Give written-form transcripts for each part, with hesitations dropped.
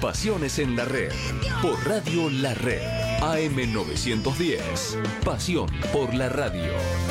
Pasiones en la Red, por Radio La Red, AM 910. Pasión por la radio.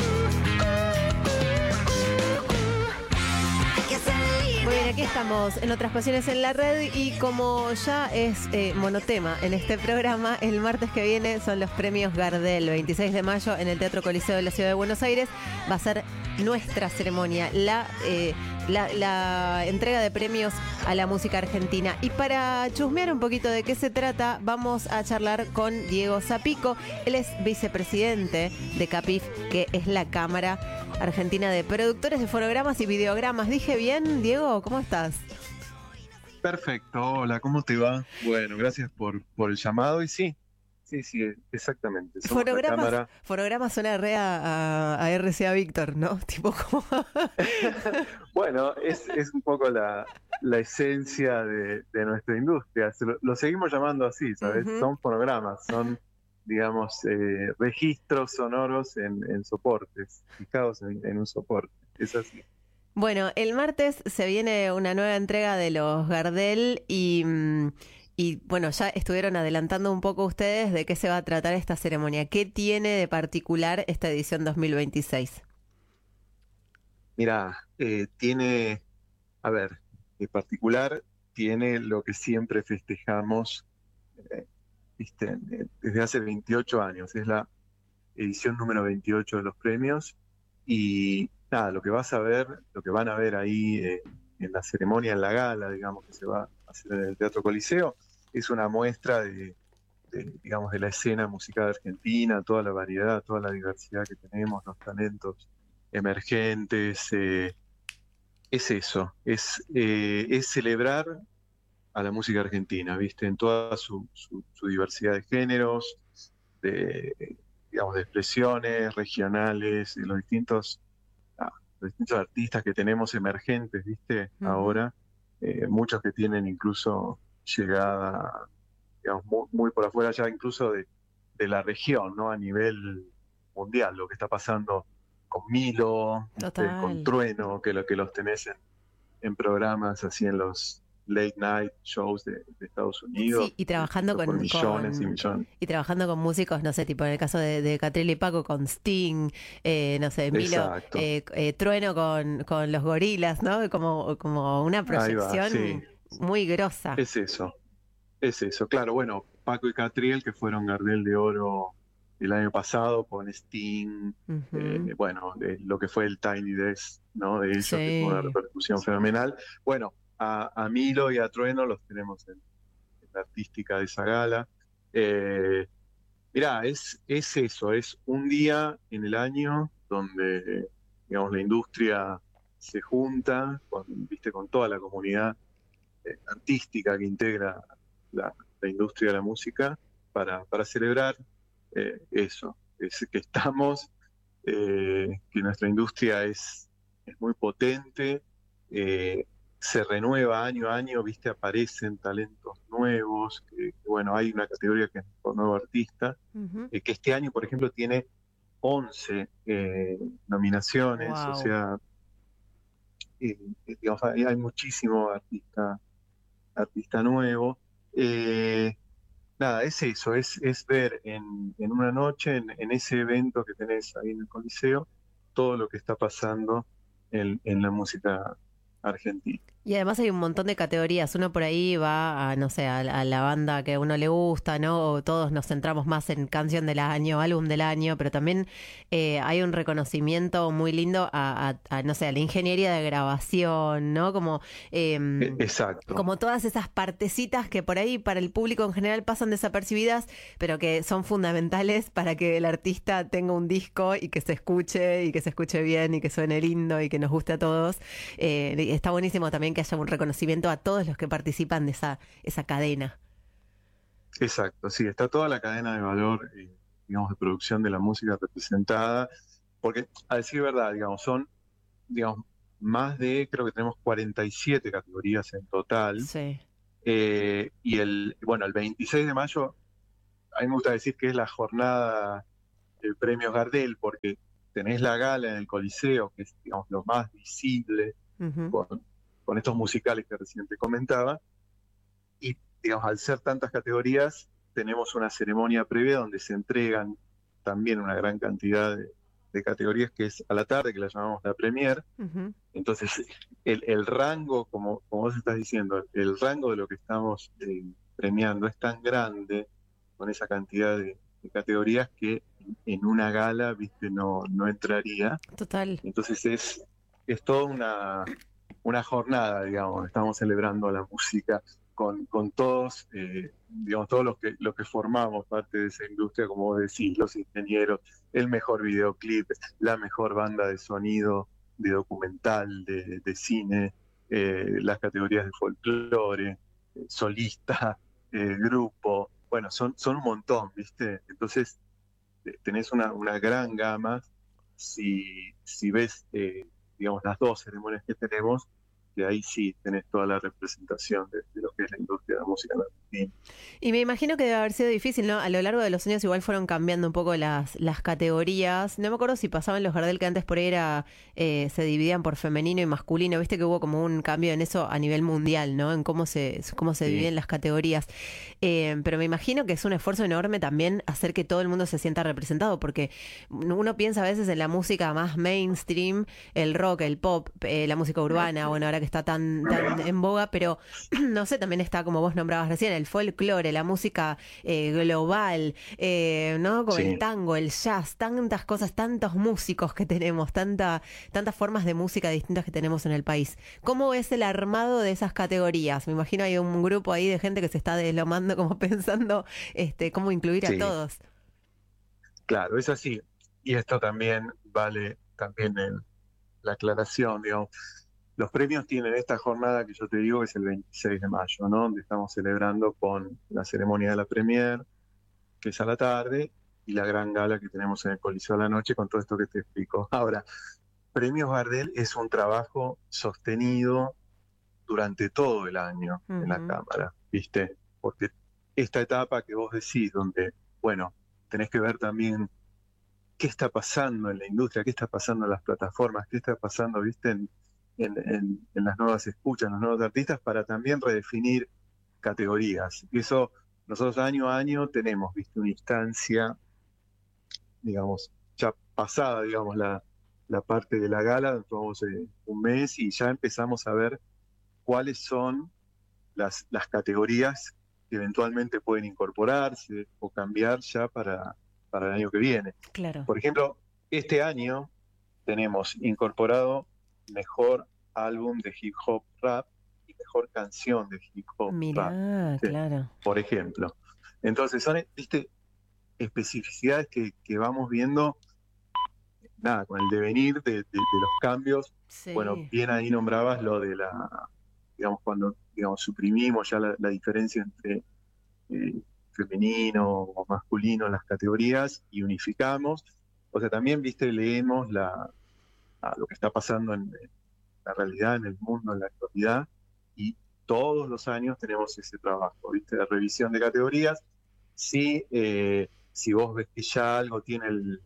Muy bien, aquí estamos en Otras Pasiones en la Red y como ya es monotema en este programa, el martes que viene son los premios Gardel, 26 de mayo en el Teatro Coliseo de la Ciudad de Buenos Aires. Va a ser nuestra ceremonia, la entrega de premios a la música argentina. Y para chusmear un poquito de qué se trata, vamos a charlar con Diego Zapico. Él es vicepresidente de CAPIF, que es la Cámara Argentina de Productores de Fonogramas y Videogramas. ¿Dije bien, Diego? ¿Cómo estás? Perfecto, hola, ¿cómo te va? Bueno, gracias por el llamado y sí, exactamente. Fonogramas suena re a RCA Víctor, ¿no? Tipo como... Bueno, es un poco la esencia de nuestra industria. Lo seguimos llamando así, ¿sabes? Uh-huh. Son fonogramas, son, digamos, registros sonoros en soportes, fijados en un soporte. Es así. Bueno, el martes se viene una nueva entrega de los Gardel y bueno, ya estuvieron adelantando un poco ustedes de qué se va a tratar esta ceremonia. ¿Qué tiene de particular esta edición 2026? Mirá, de particular tiene lo que siempre festejamos, ¿viste? Desde hace 28 años. Es la edición número 28 de los premios y nada, lo que van a ver ahí en la ceremonia, en la gala, digamos, que se va a hacer en el Teatro Coliseo, es una muestra digamos, de la escena musical argentina, toda la variedad, toda la diversidad que tenemos, los talentos emergentes. Es eso, es celebrar a la música argentina, ¿viste? En toda su diversidad de géneros, digamos, de expresiones regionales, de los distintos artistas que tenemos emergentes, ¿viste? Uh-huh. Ahora, muchos que tienen incluso llegada, digamos, muy por afuera ya incluso de la región, ¿no? A nivel mundial, lo que está pasando con Milo, con Trueno, que los tenés en programas así en los late night shows de Estados Unidos. Sí, y trabajando con millones y millones. Y trabajando con músicos, no sé, tipo en el caso de Catriel y Paco con Sting, no sé, Milo, Trueno con los Gorilas, ¿no? Como una proyección sí. Muy grosa. Es eso, claro, bueno, Paco y Catriel, que fueron Gardel de Oro el año pasado con Sting, uh-huh. Lo que fue el Tiny Desk, ¿no? De ellos, que fue una repercusión fenomenal. Bueno, a Milo y a Trueno los tenemos en la artística de esa gala. Mirá, es eso, es un día en el año donde, digamos, la industria se junta con toda la comunidad artística que integra la industria de la música para celebrar eso, es que estamos, que nuestra industria es muy potente, se renueva año a año, ¿viste? Aparecen talentos nuevos, que hay una categoría que es por nuevo artista, uh-huh. Que este año, por ejemplo, tiene 11 nominaciones, wow. O sea, digamos, hay muchísimo artista nuevo. Nada, es eso, es ver en una noche, en ese evento que tenés ahí en el Coliseo, todo lo que está pasando en la música argentina. Y además hay un montón de categorías. Uno por ahí va a, no sé, a la banda que a uno le gusta, ¿no? O todos nos centramos más en canción del año, álbum del año, pero también hay un reconocimiento muy lindo a no sé, a la ingeniería de grabación, ¿no? Como exacto. Como todas esas partecitas que por ahí para el público en general pasan desapercibidas, pero que son fundamentales para que el artista tenga un disco y que se escuche bien y que suene lindo y que nos guste a todos. Está buenísimo también que haya un reconocimiento a todos los que participan de esa cadena. Exacto, sí, está toda la cadena de valor, digamos, de producción de la música representada, porque a decir verdad, digamos, son, digamos, más de, creo que tenemos 47 categorías en total. Sí. Y el 26 de mayo, a mí me gusta decir que es la jornada del Premio Gardel, porque tenés la gala en el Coliseo, que es, digamos, lo más visible, uh-huh. con estos musicales que recién te comentaba, y digamos, al ser tantas categorías, tenemos una ceremonia previa donde se entregan también una gran cantidad de categorías, que es a la tarde, que la llamamos la premier. Ujú. Entonces, el rango, como vos estás diciendo, el rango de lo que estamos premiando es tan grande con esa cantidad de categorías que en una gala, viste, no entraría. Total. Entonces es toda una jornada, digamos. Estamos celebrando la música con todos, digamos, todos los que formamos parte de esa industria, como vos decís, los ingenieros, el mejor videoclip, la mejor banda de sonido, de documental, de cine, las categorías de folclore, solista, grupo. Bueno, son un montón, ¿viste? Entonces, tenés una gran gama. Si ves, digamos, las dos ceremonias que tenemos, que ahí sí tenés toda la representación de lo que es la industria de la música en Argentina. Y me imagino que debe haber sido difícil, ¿no? A lo largo de los años igual fueron cambiando un poco las categorías. No me acuerdo si pasaban los Gardel, que antes por ahí se dividían por femenino y masculino. Viste que hubo como un cambio en eso a nivel mundial, ¿no? En cómo se dividen las categorías. Pero me imagino que es un esfuerzo enorme también hacer que todo el mundo se sienta representado, porque uno piensa a veces en la música más mainstream, el rock, el pop, la música urbana, bueno, ahora que está tan en boga, pero no sé, también está, como vos nombrabas recién, el folclore, la música global, ¿no? Como el tango, el jazz, tantas cosas, tantos músicos que tenemos, tantas formas de música distintas que tenemos en el país. ¿Cómo es el armado de esas categorías? Me imagino hay un grupo ahí de gente que se está deslomando como pensando cómo incluir a todos. Claro, es así. Y esto también vale también la aclaración, digamos. Los premios tienen esta jornada que yo te digo, que es el 26 de mayo, ¿no? Donde estamos celebrando con la ceremonia de la premier, que es a la tarde, y la gran gala que tenemos en el Coliseo a la noche, con todo esto que te explico. Ahora, Premios Gardel es un trabajo sostenido durante todo el año en la Cámara, ¿viste? Porque esta etapa que vos decís, donde, bueno, tenés que ver también qué está pasando en la industria, qué está pasando en las plataformas, qué está pasando, ¿viste? En las nuevas escuchas, en los nuevos artistas, para también redefinir categorías. Y eso, nosotros año a año tenemos, ¿viste? Una instancia, digamos, ya pasada, digamos, la parte de la gala, tomamos un mes y ya empezamos a ver cuáles son las categorías que eventualmente pueden incorporarse o cambiar ya para el año que viene. Claro. Por ejemplo, este año tenemos incorporado mejor álbum de hip hop rap y mejor canción de hip hop rap. Claro. Por ejemplo. Entonces son, ¿viste? Especificidades que vamos viendo, nada, con el devenir de los cambios. Sí. Bueno, bien ahí nombrabas lo de digamos, cuando suprimimos ya la diferencia entre femenino o masculino en las categorías y unificamos. O sea, también, viste, leemos lo que está pasando en la realidad, en el mundo, en la actualidad, y todos los años tenemos ese trabajo, viste, de revisión de categorías. Si vos ves que ya algo tiene el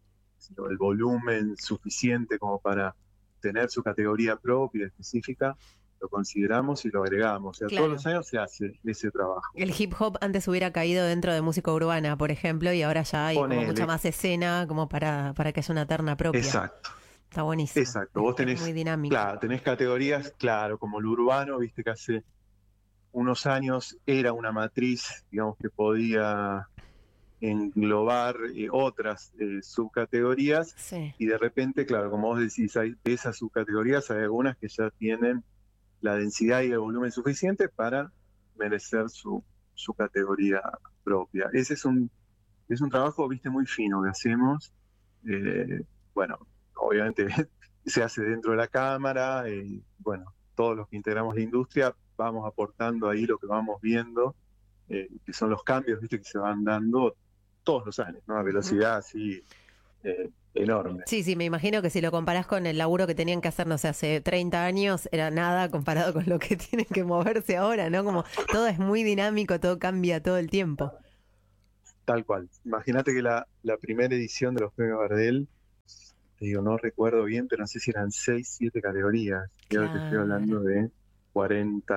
volumen suficiente como para tener su categoría propia, específica, lo consideramos y lo agregamos. O sea, claro, todos los años se hace ese trabajo. El hip hop antes hubiera caído dentro de música urbana, por ejemplo, y ahora ya hay como mucha más escena como para que haya una terna propia. Exacto. Está buenísimo. Exacto. Vos tenés, muy dinámico. Claro, tenés categorías, claro, como el urbano, viste que hace unos años era una matriz, digamos, que podía englobar otras subcategorías, sí, y de repente, claro, como vos decís, hay de esas subcategorías hay algunas que ya tienen la densidad y el volumen suficiente para merecer su categoría propia. Ese es un trabajo, viste, muy fino que hacemos. Bueno, obviamente se hace dentro de la Cámara, bueno, todos los que integramos la industria vamos aportando ahí lo que vamos viendo, que son los cambios, viste, que se van dando todos los años, ¿no? A velocidad así enorme. Sí, me imagino que si lo comparás con el laburo que tenían que hacer, no sé, hace 30 años, era nada comparado con lo que tienen que moverse ahora, ¿no? Como todo es muy dinámico, todo cambia todo el tiempo. Tal cual. Imagínate que la primera edición de los premios Gardel, te digo, no recuerdo bien, pero no sé si eran 6, 7 categorías. Claro. Yo te estoy hablando de 40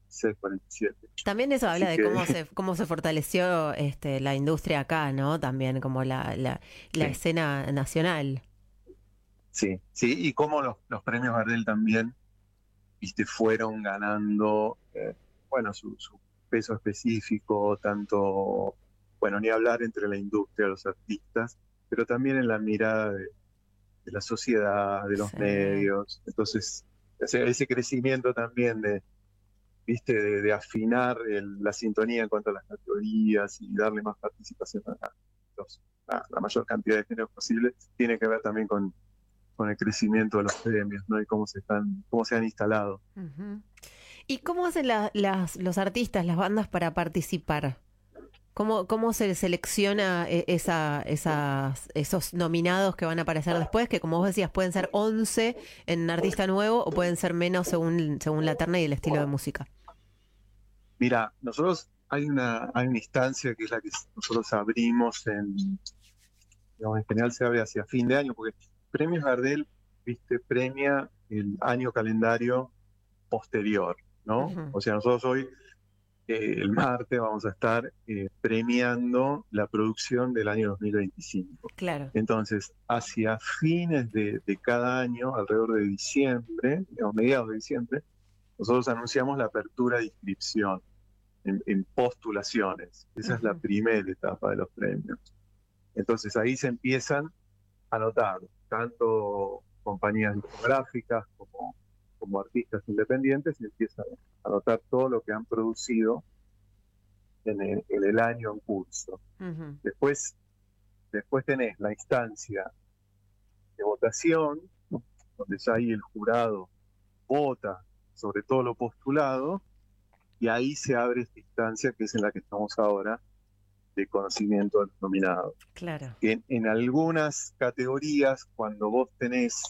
46, 47. También eso habla Así de que cómo se fortaleció la industria acá, ¿no? También como la sí, escena nacional. sí, sí, y cómo los premios Gardel también, viste, fueron ganando, bueno, su peso específico, tanto, bueno, ni hablar entre la industria, los artistas, pero también en la mirada de la sociedad, de los Sí. medios. Entonces, ese crecimiento también viste, de afinar la sintonía en cuanto a las categorías y darle más participación la mayor cantidad de géneros posible, tiene que ver también con el crecimiento de los premios, ¿no? Y cómo se han instalado. Ujú. ¿Y cómo hacen los artistas, las bandas para participar? ¿Cómo se selecciona esos nominados que van a aparecer después? Que como vos decías, pueden ser 11 en artista nuevo o pueden ser menos según la terna y el estilo de música. Mira, nosotros hay una instancia que es la que nosotros abrimos digamos, en general se abre hacia fin de año, porque Premios Gardel, viste, premia el año calendario posterior, ¿no? Ujú. O sea, nosotros hoy, el martes, vamos a estar premiando la producción del año 2025. Claro. Entonces, hacia fines de cada año, alrededor de diciembre, digamos, mediados de diciembre, nosotros anunciamos la apertura de inscripción en postulaciones. Esa es la Ujú. primera etapa de los premios. Entonces ahí se empiezan a notar tanto compañías discográficas como artistas independientes, y empiezan a notar todo lo que han producido en el año en curso. Ujú. Después tenés la instancia de votación, ¿no? Donde ya ahí el jurado vota sobre todo lo postulado, y ahí se abre esta instancia que es en la que estamos ahora, de conocimiento de los nominados. Claro. En algunas categorías, cuando vos tenés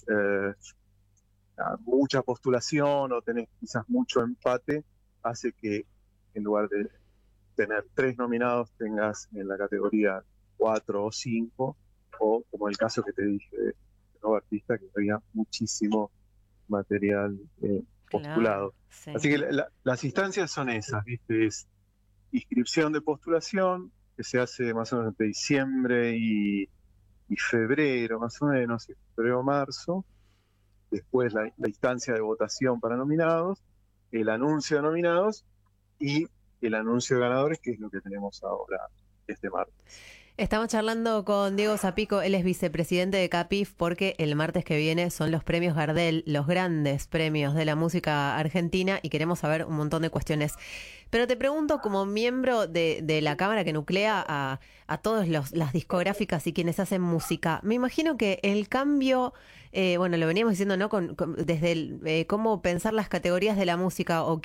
mucha postulación o tenés quizás mucho empate, hace que en lugar de tener 3 nominados tengas en la categoría 4 o 5, o como el caso que te dije de nuevo artista, que había muchísimo material Claro. postulado. Sí. Así que las instancias son esas, ¿viste? Es inscripción de postulación, que se hace más o menos entre diciembre y febrero, más o menos, febrero o marzo. Después la instancia de votación para nominados, el anuncio de nominados y el anuncio de ganadores, que es lo que tenemos ahora este martes. Estamos charlando con Diego Zapico, él es vicepresidente de CAPIF, porque el martes que viene son los premios Gardel, los grandes premios de la música argentina, y queremos saber un montón de cuestiones. Pero te pregunto, como miembro de la Cámara que nuclea a todas las discográficas y quienes hacen música, me imagino que el cambio, bueno, lo veníamos diciendo, ¿no? Desde cómo pensar las categorías de la música o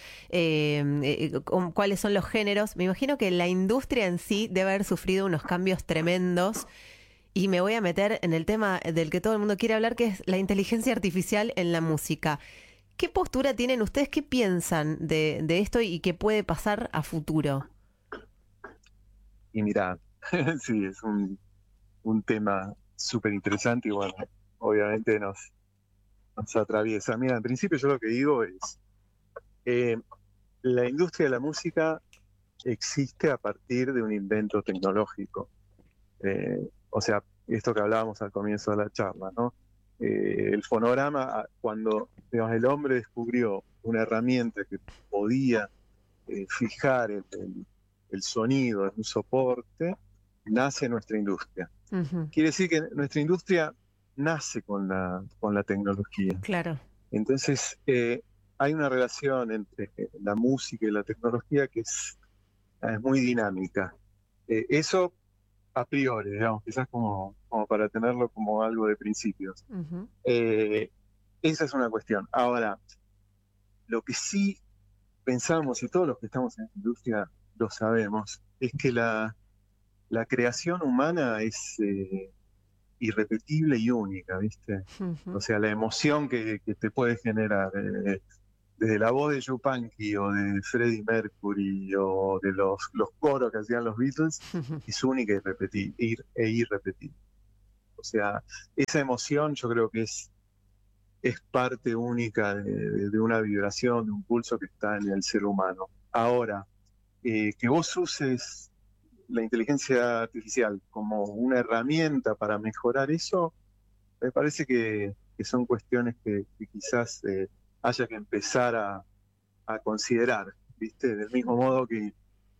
cuáles son los géneros, me imagino que la industria en sí debe haber sufrido unos cambios tremendos. Y me voy a meter en el tema del que todo el mundo quiere hablar, que es la inteligencia artificial en la música. ¿Qué postura tienen ustedes? ¿Qué piensan de esto y qué puede pasar a futuro? Y mirá, sí, es un tema súper interesante y bueno, obviamente nos atraviesa. Mira, en principio yo lo que digo es, la industria de la música existe a partir de un invento tecnológico. O sea, esto que hablábamos al comienzo de la charla, ¿no? El fonograma, cuando digamos, el hombre descubrió una herramienta que podía fijar el sonido en un soporte, nace nuestra industria. Uh-huh. Quiere decir que nuestra industria nace con la tecnología. Claro. Entonces, hay una relación entre la música y la tecnología que es muy dinámica. Eso a priori, digamos, quizás como para tenerlo como algo de principios. Uh-huh. Esa es una cuestión. Ahora, lo que sí pensamos, y todos los que estamos en la industria lo sabemos, es que la creación humana es irrepetible y única, ¿viste? Uh-huh. O sea, la emoción que te puede generar desde la voz de Yupanqui o de Freddie Mercury o de los coros que hacían los Beatles, Uh-huh. es única e irrepetible. O sea, esa emoción yo creo que es es parte única de una vibración, de un pulso que está en el ser humano. Ahora, que vos uses la inteligencia artificial como una herramienta para mejorar eso, me parece que son cuestiones que quizás haya que empezar a considerar, ¿viste? Del mismo modo que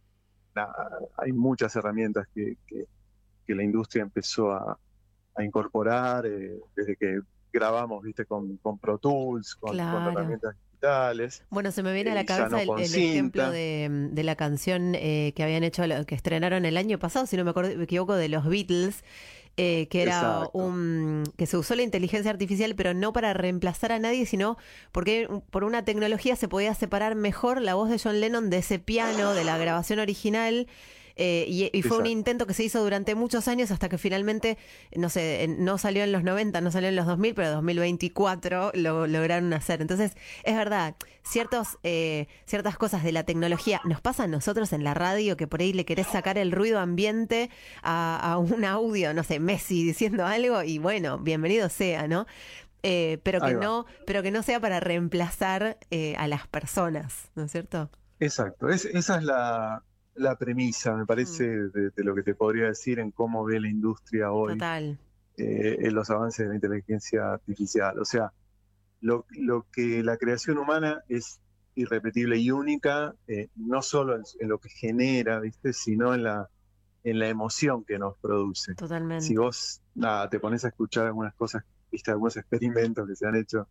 hay muchas herramientas que la industria empezó a incorporar desde que grabamos, ¿viste? Con Pro Tools, con herramientas digitales. Bueno, se me viene a la ya no cabeza con el cinta. ejemplo de la canción que habían hecho, que estrenaron el año pasado, si no me equivoco, de los Beatles, que era Exacto. que se usó la inteligencia artificial, pero no para reemplazar a nadie, sino porque por una tecnología se podía separar mejor la voz de John Lennon de ese piano, de la grabación original. Y fue un Exacto. intento que se hizo durante muchos años hasta que finalmente, no sé, no salió en los 90, no salió en los 2000, pero en 2024 lo lograron hacer. Entonces, es verdad, ciertas cosas de la tecnología nos pasa a nosotros en la radio, que por ahí le querés sacar el ruido ambiente a un audio, no sé, Messi diciendo algo y bueno, bienvenido sea, ¿no? Pero Ahí va. que no sea para reemplazar a las personas, ¿no es cierto? Exacto. Esa es la premisa, me parece, de lo que te podría decir en cómo ve la industria hoy Total. en los avances de la inteligencia artificial. O sea, lo que la creación humana es irrepetible y única, no solo en lo que genera, ¿viste? Sino en la emoción que nos produce. Si Totalmente. vos te pones a escuchar algunas cosas, ¿viste? Algunos experimentos que se han hecho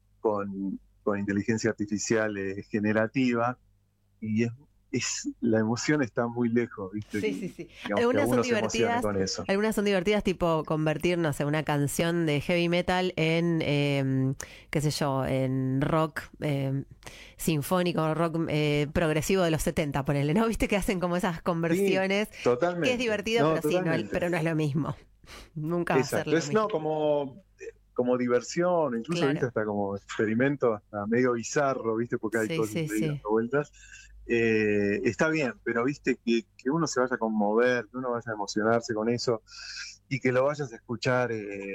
con inteligencia artificial generativa, y la emoción está muy lejos, ¿viste? Sí, sí, sí. Digamos, que Algunas son uno se emocione divertidas, con eso. tipo convertirnos en una canción de heavy metal en, qué sé yo, en rock sinfónico, rock progresivo de los 70, ponele, ¿no? Viste que hacen como esas Sí, conversiones, que totalmente. es divertido, No, pero sí, totalmente. pero no es lo mismo. Nunca va a ser Exacto. lo Es mismo. como diversión, incluso, ¿viste? Claro. Hasta como experimento, hasta medio bizarro, ¿viste? Porque hay Sí, cosas sí, ahí sí. dando vueltas. Está bien, pero viste que uno se vaya a conmover, que uno vaya a emocionarse con eso y que lo vayas a escuchar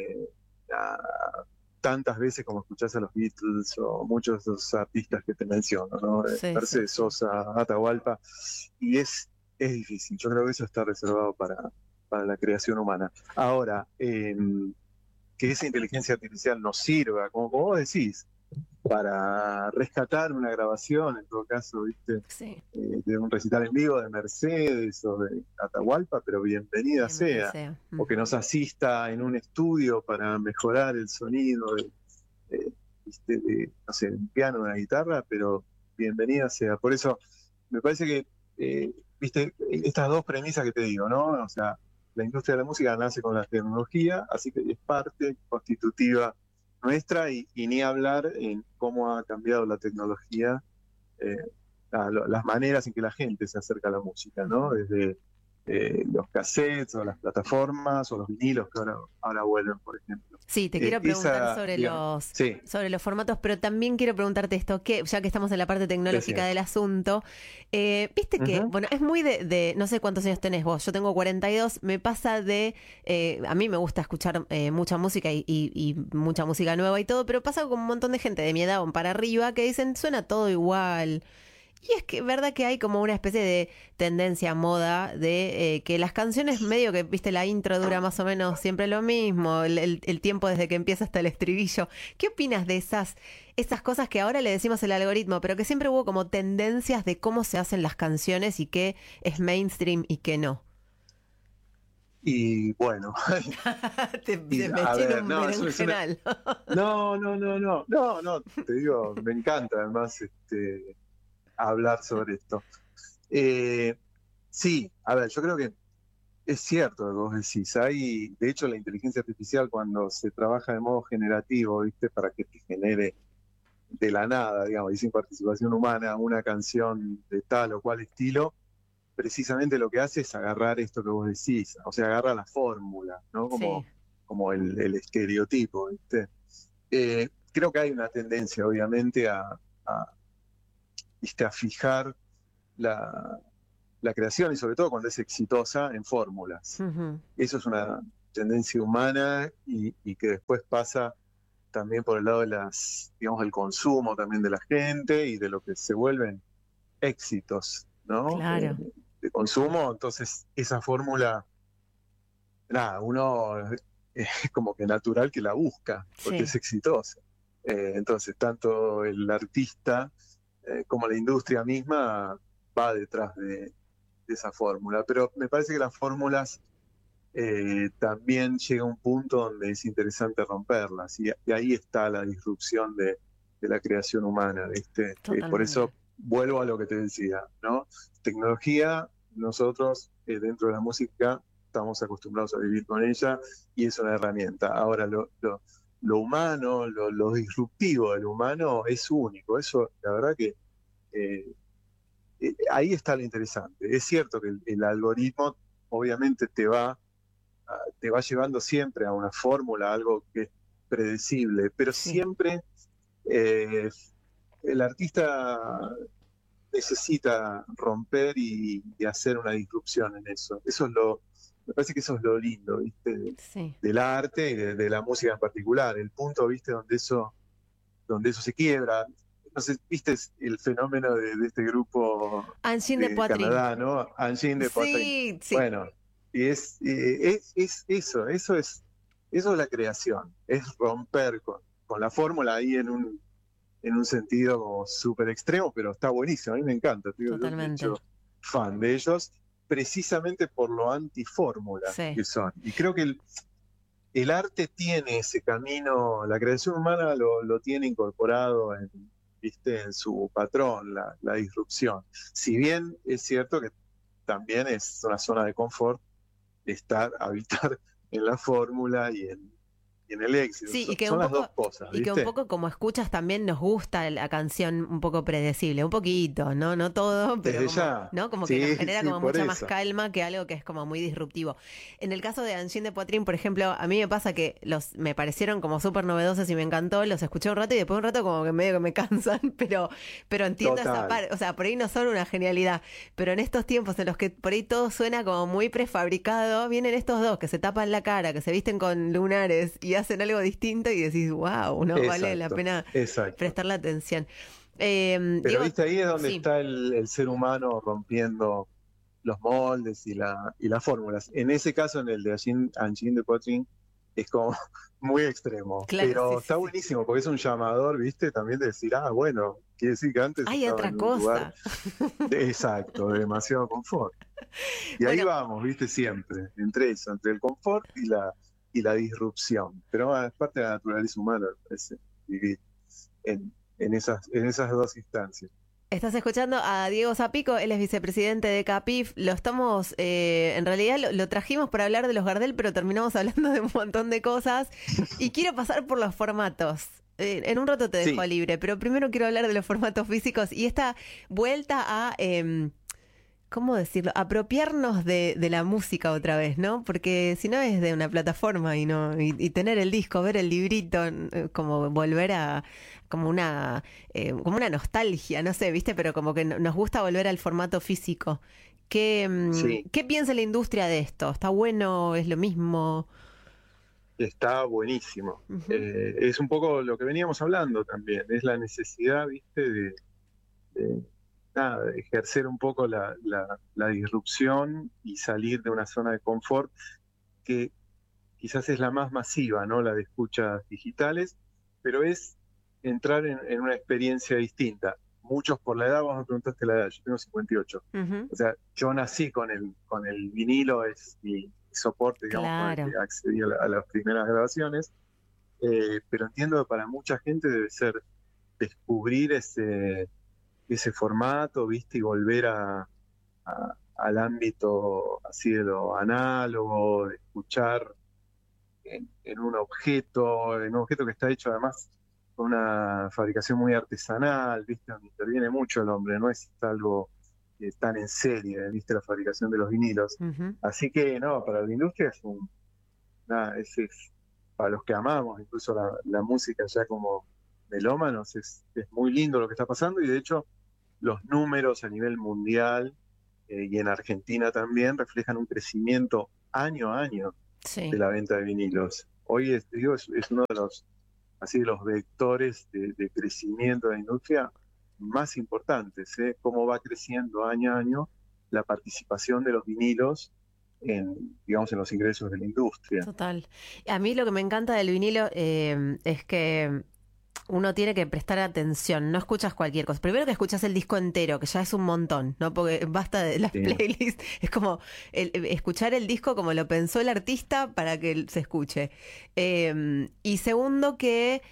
tantas veces como escuchás a los Beatles o muchos de esos artistas que te menciono, ¿no? Sí, sí, Mercedes sí. Sosa, Atahualpa, y es difícil. Yo creo que eso está reservado para la creación humana. Ahora, que esa inteligencia artificial nos sirva, como vos decís, para rescatar una grabación, en todo caso, ¿viste? Sí, De un recital en vivo de Mercedes o de Atahualpa, pero bienvenida bienvenido sea. sea. O que nos asista en un estudio para mejorar el sonido ¿viste? No sé, un piano, una guitarra, pero bienvenida sea. Por eso me parece que, viste, estas dos premisas que te digo, ¿no? O sea, la industria de la música nace con la tecnología, así que es parte constitutiva nuestra y ni hablar en cómo ha cambiado la tecnología, eh, las maneras en que la gente se acerca a la música, ¿no? Desde los cassettes o las plataformas o los vinilos que ahora vuelven, por ejemplo. Sí, te quiero preguntar sobre Digamos, sí, sobre los formatos, pero también quiero preguntarte esto, que ya que estamos en la parte tecnológica decime. del asunto, viste que, Ujú. bueno, es muy no sé cuántos años tenés vos, yo tengo 42, me pasa a mí me gusta escuchar mucha música y mucha música nueva y todo, pero pasa con un montón de gente de mi edad o para arriba que dicen, suena todo igual. Y es que es verdad que hay como una especie de tendencia, moda, de que las canciones medio que, viste, la intro dura más o menos siempre lo mismo, el tiempo desde que empieza hasta el estribillo. ¿Qué opinas de esas cosas que ahora le decimos el algoritmo, pero que siempre hubo como tendencias de cómo se hacen las canciones y qué es mainstream y qué no? Y bueno, Te me a eché en ver, un no, berenjenal. no, te digo, me encanta además hablar sobre esto. Eh, sí, a ver, yo creo que es cierto lo que vos decís. De hecho, la inteligencia artificial cuando se trabaja de modo generativo, ¿viste? Para que te genere de la nada, digamos, y sin participación humana, una canción de tal o cual estilo, precisamente lo que hace es agarrar esto que vos decís, o sea, agarra la fórmula, ¿no? Sí, Como el estereotipo, ¿viste? Creo que hay una tendencia, obviamente, ¿viste? A fijar la, la creación y sobre todo cuando es exitosa en fórmulas. ujú, Eso es una tendencia humana y que después pasa también por el lado de digamos, el consumo también de la gente y de lo que se vuelven éxitos, ¿no? Claro. De consumo. Entonces, esa fórmula, nada, uno es como que natural que la busca, porque es exitosa. Entonces, tanto el artista como la industria misma va detrás de esa fórmula. Pero me parece que las fórmulas también llega un punto donde es interesante romperlas, y ahí está la disrupción de la creación humana, ¿viste? Por eso vuelvo a lo que te decía, ¿no? Tecnología, nosotros dentro de la música estamos acostumbrados a vivir con ella y es una herramienta. Ahora, lo humano, lo disruptivo del humano es único. Eso, la verdad que ahí está lo interesante. Es cierto que el algoritmo obviamente te va llevando siempre a una fórmula, algo que es predecible, pero siempre el artista necesita romper y hacer una disrupción en eso. Me parece que eso es lo lindo, ¿viste? Del arte y de la música en particular. El punto, ¿viste? Donde eso se quiebra. No sé, ¿viste el fenómeno de este grupo de Canadá, ¿no? Angine de Poitrine. Sí. Bueno, y es eso es la creación, es romper con la fórmula ahí en un sentido como súper extremo, pero está buenísimo, a mí me encanta. Totalmente. Yo soy fan de ellos, precisamente por lo antifórmula que son. Y creo que el arte tiene ese camino, la creación humana lo tiene incorporado en su patrón, la disrupción. Si bien es cierto que también es una zona de confort habitar en la fórmula y en el éxito. Sí, y que son un las poco, dos cosas, ¿viste? Y que un poco como escuchas también nos gusta la canción un poco predecible, un poquito, no todo, pero como que nos genera como mucha más calma que algo que es como muy disruptivo. En el caso de Angine de Poitrine, por ejemplo, a mí me pasa que me parecieron como súper novedosos y me encantó, los escuché un rato y después un rato como que medio que me cansan, pero entiendo esa parte, o sea, por ahí no son una genialidad, pero en estos tiempos en los que por ahí todo suena como muy prefabricado, vienen estos dos que se tapan la cara, que se visten con lunares y hacen algo distinto y decís, wow, no vale la pena prestarle atención. Pero viste, ahí es donde está el ser humano rompiendo los moldes y las fórmulas. En ese caso, en el de Angine de Poitrine, es como muy extremo. Claro, pero está buenísimo, porque es un llamador, viste, también de decir, bueno, quiere decir que antes hay otra cosa. Exacto, de demasiado confort. Y ahí vamos, viste, siempre, entre el confort y la disrupción. Pero es parte de la naturaleza humana, me parece, vivir en esas dos instancias. Estás escuchando a Diego Zapico, él es vicepresidente de CAPIF. Lo estamos, en realidad lo trajimos para hablar de los Gardel, pero terminamos hablando de un montón de cosas. Y quiero pasar por los formatos. En un rato te dejo libre, pero primero quiero hablar de los formatos físicos y esta vuelta a... ¿cómo decirlo? Apropiarnos de la música otra vez, ¿no? Porque si no es de una plataforma y tener el disco, ver el librito, como volver a como una nostalgia, no sé, ¿viste? Pero como que nos gusta volver al formato físico. ¿Qué piensa la industria de esto? ¿Está bueno? ¿Es lo mismo? Está buenísimo. Es un poco lo que veníamos hablando también, es la necesidad, ¿viste? De ejercer un poco la disrupción y salir de una zona de confort que quizás es la más masiva, ¿no? La de escuchas digitales, pero es entrar en una experiencia distinta. Muchos por la edad, vos me preguntaste la edad, yo tengo 58. O sea, yo nací con el vinilo, es mi soporte, digamos, con el que accedí a las primeras grabaciones, pero entiendo que para mucha gente debe ser descubrir ese formato, ¿viste? Y volver al ámbito así de lo análogo, de escuchar en un objeto que está hecho además con una fabricación muy artesanal, ¿viste? Donde interviene mucho el hombre, no es algo tan en serie, ¿viste? La fabricación de los vinilos. Así que, no, para la industria es para los que amamos incluso la música ya como melómanos, es muy lindo lo que está pasando, y de hecho los números a nivel mundial y en Argentina también reflejan un crecimiento año a año de la venta de vinilos. Hoy es uno de los así de los vectores de crecimiento de la industria más importantes, ¿eh? Cómo va creciendo año a año la participación de los vinilos en, digamos, en los ingresos de la industria. Total. A mí lo que me encanta del vinilo es que uno tiene que prestar atención, no escuchas cualquier cosa. Primero que escuchas el disco entero, que ya es un montón, ¿no? Porque basta de las playlists. Es como escuchar el disco como lo pensó el artista para que se escuche. Y segundo que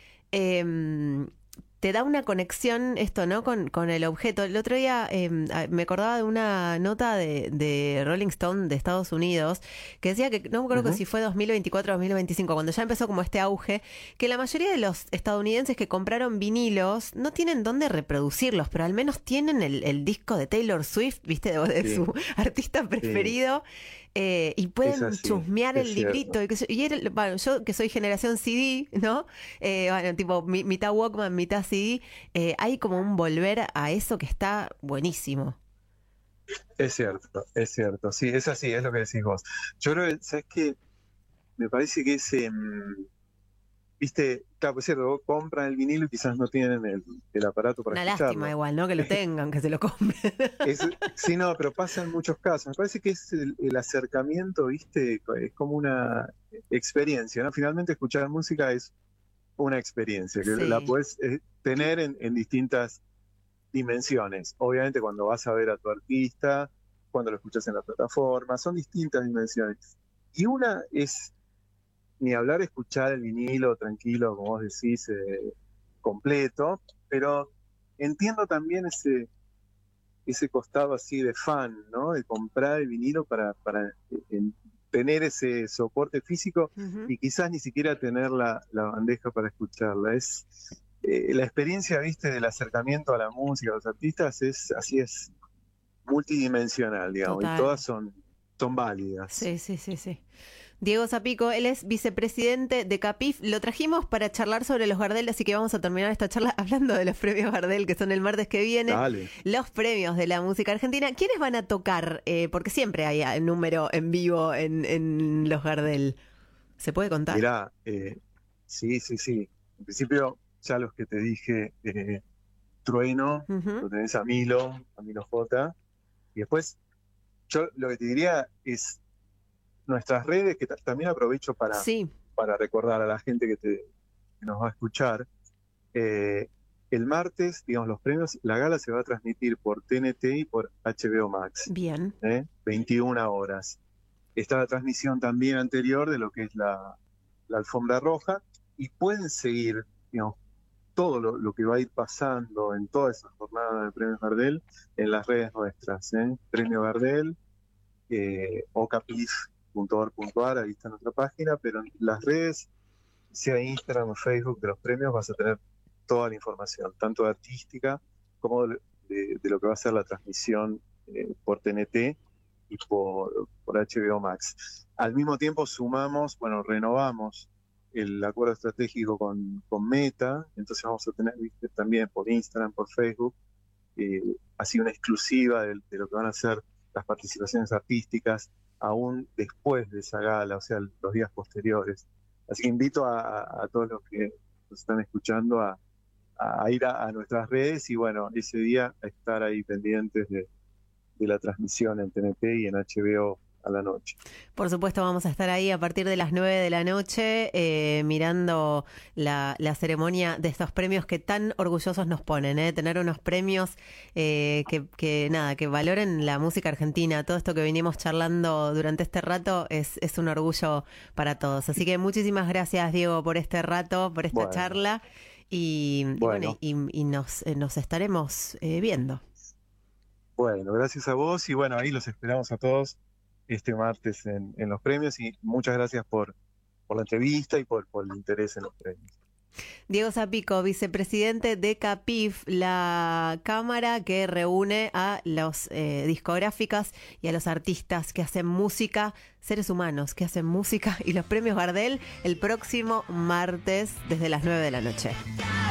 te da una conexión esto, ¿no? Con el objeto. El otro día me acordaba de una nota de Rolling Stone de Estados Unidos que decía que, no me acuerdo si fue 2024 o 2025, cuando ya empezó como este auge, que la mayoría de los estadounidenses que compraron vinilos no tienen dónde reproducirlos, pero al menos tienen el disco de Taylor Swift, ¿viste? De su artista preferido. Y pueden chusmear el librito. Bueno, yo que soy generación CD, ¿no? Bueno, tipo mitad Walkman, mitad CD. Hay como un volver a eso que está buenísimo. Es cierto. Sí, es así, es lo que decís vos. Yo creo que, ¿sabes qué? Me parece que ese... Viste, claro, pues es cierto, vos compran el vinilo y quizás no tienen el aparato para escucharlo. Una lástima igual, ¿no? Que lo tengan, que se lo compren. Sí, no, pero pasa en muchos casos. Me parece que es el acercamiento, viste, es como una experiencia, ¿no? Finalmente escuchar música es una experiencia, que la puedes tener en distintas dimensiones. Obviamente cuando vas a ver a tu artista, cuando lo escuchas en la plataforma, son distintas dimensiones. Y una es... Ni hablar escuchar el vinilo tranquilo, como vos decís, completo, pero entiendo también ese costado así de fan, ¿no? De comprar el vinilo para tener ese soporte físico y quizás ni siquiera tener la bandeja para escucharla. Es la experiencia, viste, del acercamiento a la música, a los artistas, es multidimensional, digamos, y todas son válidas. Sí. Diego Zapico, él es vicepresidente de Capif. Lo trajimos para charlar sobre los Gardel, así que vamos a terminar esta charla hablando de los premios Gardel, que son el martes que viene. Dale. Los premios de la música argentina. ¿Quiénes van a tocar? Porque siempre hay número en vivo en los Gardel. ¿Se puede contar? Mirá, sí. En principio, ya los que te dije, Trueno, lo tenés a Milo J. Y después, yo lo que te diría es nuestras redes, que también aprovecho para recordar a la gente que nos va a escuchar. El martes, digamos, los premios, la gala se va a transmitir por TNT y por HBO Max. Bien. 21 horas. Está la transmisión también anterior de lo que es la alfombra roja, y pueden seguir, digamos, todo lo que va a ir pasando en toda esa jornada de Premios Gardel en las redes nuestras. Premio Gardel, ocapif.org.ar, ahí está nuestra página, pero en las redes, sea Instagram o Facebook de los premios, vas a tener toda la información, tanto artística como de lo que va a ser la transmisión por TNT y por HBO Max. Al mismo tiempo renovamos el acuerdo estratégico con Meta, entonces vamos a tener, ¿viste?, también por Instagram, por Facebook, así una exclusiva de lo que van a ser las participaciones artísticas aún después de esa gala, o sea, los días posteriores. Así que invito a todos los que nos están escuchando a ir a nuestras redes y bueno, ese día a estar ahí pendientes de la transmisión en TNT y en HBO a la noche. Por supuesto, vamos a estar ahí a partir de las 9 de la noche mirando la ceremonia de estos premios que tan orgullosos nos ponen, tener unos premios que valoren la música argentina. Todo esto que vinimos charlando durante este rato es un orgullo para todos. Así que muchísimas gracias, Diego, por este rato, por esta charla y nos estaremos viendo. Bueno, gracias a vos y bueno, ahí los esperamos a todos este martes en los premios y muchas gracias por la entrevista y por el interés en los premios. Diego Zapico, vicepresidente de Capif, la cámara que reúne a los discográficas y a los artistas que hacen música, seres humanos que hacen música, y los premios Gardel el próximo martes desde las 9 de la noche.